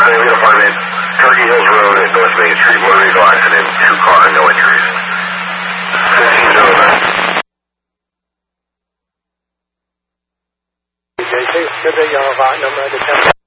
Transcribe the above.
Legal Department, Turkey Hills Road and North Main Street, motor vehicle accident, 2 car, no injuries. 1509. 这个要发，那么就